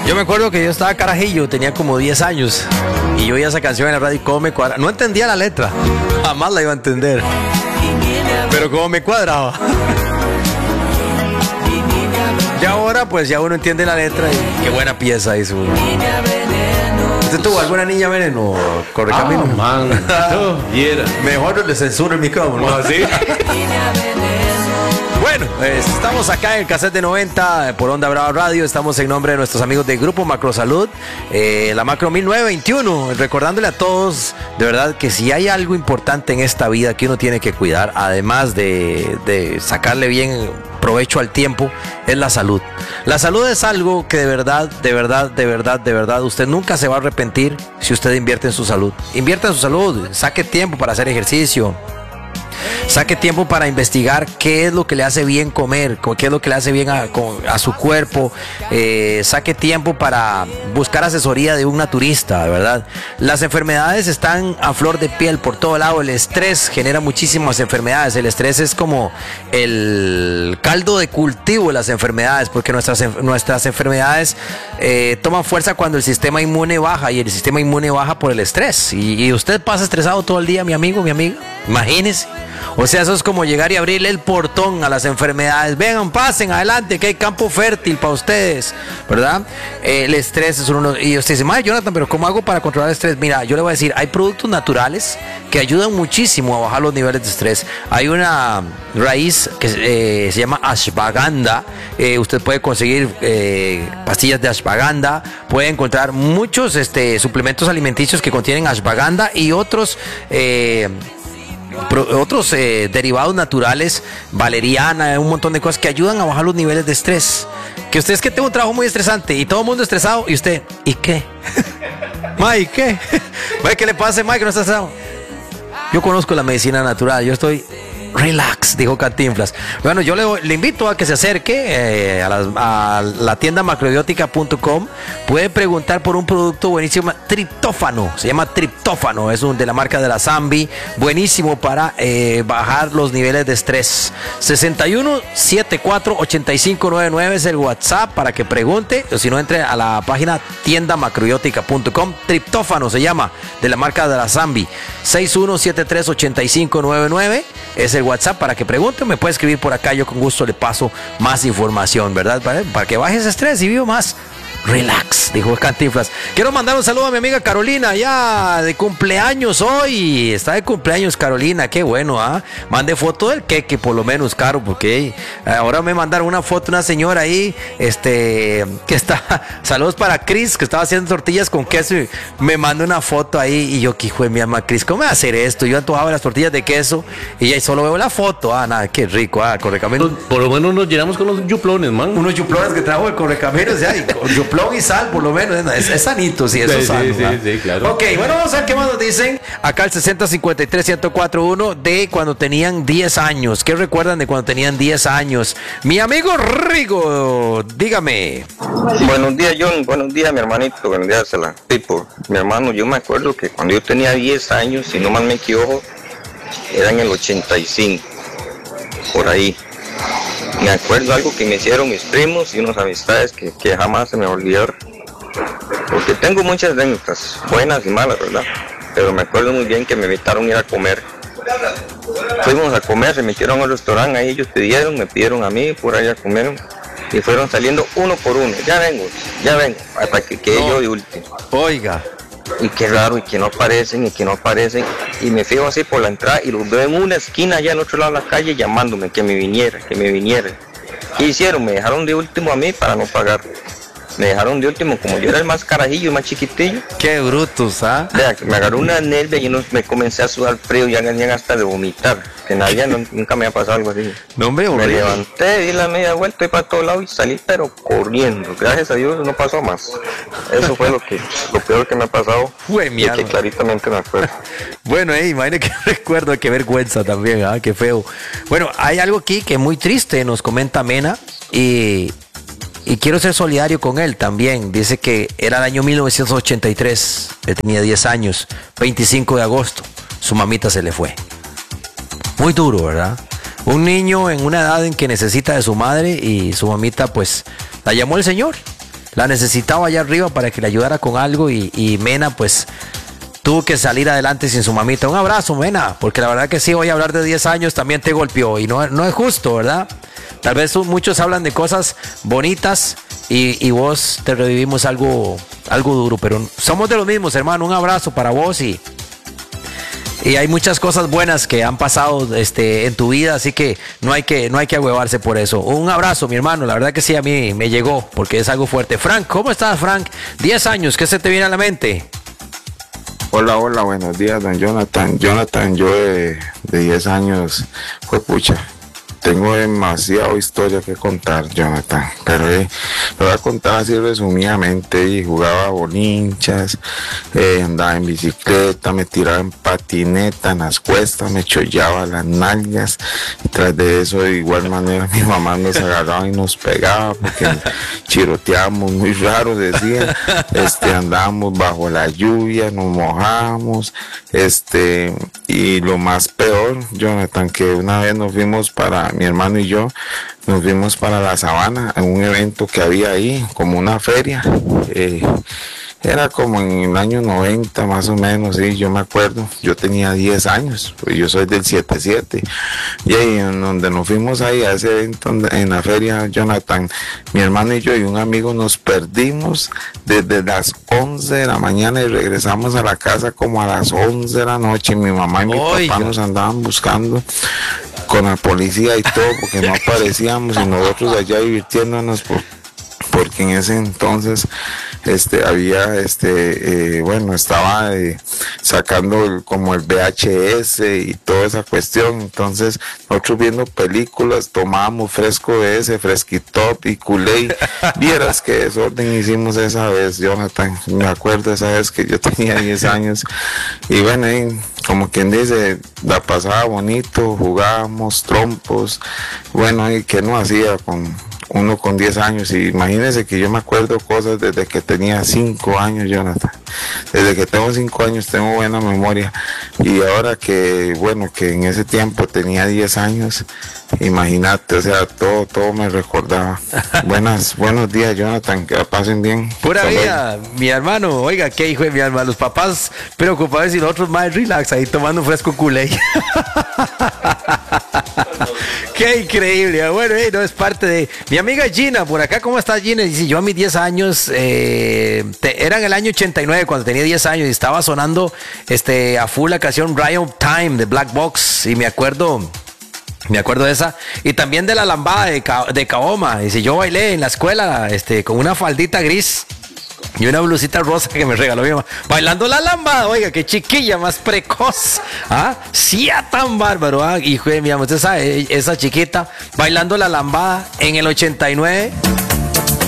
Yo me acuerdo que yo estaba carajillo, tenía como 10 años y yo oía esa canción en la radio y cómo me cuadraba. No entendía la letra, jamás la iba a entender, pero cómo me cuadraba. Y ahora pues ya uno entiende la letra y qué buena pieza hizo uno. ¿Usted tuvo alguna niña veneno? Correcamino. Man. Mejor le censuro el micrófono. ¿Así? Bueno, estamos acá en el Cassette de 90 por Onda Brava Radio. Estamos en nombre de nuestros amigos del Grupo Macro Salud, la Macro 1921. Recordándole a todos, de verdad, que si hay algo importante en esta vida que uno tiene que cuidar, además de sacarle bien provecho al tiempo, es la salud. La salud es algo que de verdad, usted nunca se va a arrepentir si usted invierte en su salud. Invierta en su salud, saque tiempo para hacer ejercicio. Saque tiempo para investigar qué es lo que le hace bien comer, qué es lo que le hace bien a su cuerpo. Saque tiempo para buscar asesoría de un naturista, ¿verdad? Las enfermedades están a flor de piel por todo lado. El estrés genera muchísimas enfermedades. El estrés es como el caldo de cultivo de las enfermedades, porque nuestras enfermedades toman fuerza cuando el sistema inmune baja, y el sistema inmune baja por el estrés. Y usted pasa estresado todo el día, mi amigo, mi amiga. Imagínese. O sea, eso es como llegar y abrirle el portón a las enfermedades. Vengan, pasen, adelante, que hay campo fértil para ustedes, ¿verdad? El estrés es uno. Y usted dice, madre, Jonathan, pero ¿cómo hago para controlar el estrés? Mira, yo le voy a decir, hay productos naturales que ayudan muchísimo a bajar los niveles de estrés. Hay una raíz que se llama ashwagandha. Usted puede conseguir pastillas de ashwagandha. Puede encontrar muchos suplementos alimenticios que contienen ashwagandha y otros derivados naturales, valeriana, un montón de cosas que ayudan a bajar los niveles de estrés. Que usted es que tengo un trabajo muy estresante y todo el mundo estresado, y usted, ¿y qué? ¿Y qué? ¿Qué le pasa, Mike, que no está estresado? Yo conozco la medicina natural, yo estoy relax, dijo Cantinflas. Bueno, yo le invito a que se acerque a la tienda macrobiótica.com. Puede preguntar por un producto buenísimo, triptófano, se llama triptófano, es de la marca de la Zambi, buenísimo para bajar los niveles de estrés. 61748599 es el WhatsApp para que pregunte, o si no, entre a la página tiendamacrobiótica.com. Triptófano se llama, de la marca de la Zambi. 61738599 es el WhatsApp para que pregunte. Me puede escribir por acá, yo con gusto le paso más información, ¿verdad? Para que baje ese estrés y viva más relax, dijo Cantinflas. Quiero mandar un saludo a mi amiga Carolina, ya de cumpleaños hoy. Está de cumpleaños Carolina, qué bueno, ¿ah? Mande foto del queque, por lo menos, Caro, porque ahora me mandaron una foto, una señora ahí, que está, saludos para Cris, que estaba haciendo tortillas con queso, y me mandó una foto ahí, y yo, que hijo de mi alma, Cris, ¿cómo voy a hacer esto? Yo antojaba las tortillas de queso, y ahí solo veo la foto, nada, qué rico, Correcaminos. Por lo menos nos llenamos con los yuplones, man. Unos yuplones que trajo el Correcaminos, ya, y con yuplón y sal, por lo menos, es sanito, sí, eso es sano. Sí, claro. Ok, bueno, vamos a ver qué más nos dicen. Acá el 6053-1041 de cuando tenían 10 años. ¿Qué recuerdan de cuando tenían 10 años? Mi amigo Rigo, dígame. Buenos días, John. Buenos días, mi hermanito. Buenos días, Pipo. Mi hermano, yo me acuerdo que cuando yo tenía 10 años, si no mal me equivoco, era en el 85, por ahí. Me acuerdo algo que me hicieron mis primos y unas amistades que jamás se me olvidaron. Porque tengo muchas anécdotas, buenas y malas, ¿verdad? Pero me acuerdo muy bien que me invitaron a ir a comer. Fuimos a comer, se metieron al restaurante, ahí ellos me pidieron a mí, por ahí a comer. Y fueron saliendo uno por uno. Ya vengo, hasta que quedé yo de último. Oiga. Y qué raro, y que no aparecen, y me fijo así por la entrada y los veo en una esquina allá al otro lado de la calle llamándome que me viniera. ¿Qué hicieron? Me dejaron de último a mí para no pagar. Me dejaron de último, como yo era el más carajillo, más chiquitillo. Qué brutos, ¿ah? Vea, que me agarró una nervia y me comencé a sudar frío, ya ganían hasta de vomitar. Que nadie, nunca me ha pasado algo así. No, hombre, me levanté, di la media vuelta y para todos lados y salí, pero corriendo. Gracias a Dios no pasó más. Eso fue lo peor que me ha pasado. Fue mi alma. Que claritamente me acuerdo. Bueno, imagínate que recuerdo, qué vergüenza también, qué feo. Bueno, hay algo aquí que es muy triste, nos comenta Mena, y quiero ser solidario con él también. Dice que era el año 1983, él tenía 10 años, 25 de agosto, su mamita se le fue. Muy duro, ¿verdad? Un niño en una edad en que necesita de su madre y su mamita pues la llamó el Señor. la necesitaba allá arriba para que le ayudara con algo y Mena pues tuvo que salir adelante sin su mamita. Un abrazo, Mena, porque la verdad que sí, hoy hablar de 10 años también te golpeó y no es justo, ¿verdad? Tal vez muchos hablan de cosas bonitas y vos te revivimos algo duro, pero somos de los mismos, hermano. Un abrazo para vos y hay muchas cosas buenas que han pasado en tu vida, así que no hay que ahuevarse por eso. Un abrazo, mi hermano, la verdad que sí, a mí me llegó, porque es algo fuerte. Frank, ¿cómo estás, Frank? 10 años, ¿qué se te viene a la mente? Hola, buenos días, don Jonathan. Jonathan, yo de 10 años, fue pucha. Tengo demasiada historia que contar, Jonathan, pero lo voy a contar así resumidamente. Y jugaba bolinchas, andaba en bicicleta, me tiraba en patineta, en las cuestas, me chollaba las nalgas. Y tras de eso, de igual manera, mi mamá nos agarraba y nos pegaba porque chiroteábamos muy raro, decía. Andábamos bajo la lluvia, nos mojábamos, y lo más peor, Jonathan, que una vez nos fuimos mi hermano y yo, nos fuimos para la sabana, a un evento que había ahí, como una feria, era como en el año 90 más o menos, sí, yo me acuerdo, yo tenía 10 años, pues yo soy del 77, y ahí en donde nos fuimos ahí a ese evento en la feria, Jonathan, mi hermano y yo y un amigo nos perdimos desde las 11 de la mañana y regresamos a la casa como a las 11 de la noche, mi mamá y mi papá nos andaban buscando con la policía y todo porque no aparecíamos y nosotros allá divirtiéndonos porque en ese entonces había estaba sacando como el VHS y toda esa cuestión. Entonces nosotros viendo películas tomábamos fresco de ese, fresquitop y Kool-Aid. Vieras qué desorden hicimos esa vez, Jonathan. Me acuerdo esa vez que yo tenía 10 años y bueno, como quien dice, la pasaba bonito, jugábamos trompos, bueno, y que no hacía uno con 10 años. Y imagínense que yo me acuerdo cosas desde que tenía 5 años, Jonathan. Desde que tengo 5 años tengo buena memoria. Y ahora que, bueno, que en ese tiempo tenía 10 años, imagínate, o sea, todo me recordaba. Buenos días, Jonathan, que la pasen bien. Pura vida, mi hermano. Oiga, qué hijo de mi alma. Los papás preocupados y nosotros más relax ahí tomando un fresco Kool-Aid. Qué increíble. Bueno, no es parte de mi amiga Gina por acá. ¿Cómo estás, Gina? Dice, yo a mis 10 años, era en el año 89 cuando tenía 10 años y estaba sonando a full la canción Riot Time de Black Box y me acuerdo de esa y también de la lambada de Kaoma. Dice, yo bailé en la escuela con una faldita gris y una blusita rosa que me regaló mi mamá, bailando la lambada. Oiga, qué chiquilla más precoz, sí, tan bárbaro, hijo de mi mamá. Usted sabe, esa chiquita bailando la lambada en el 89.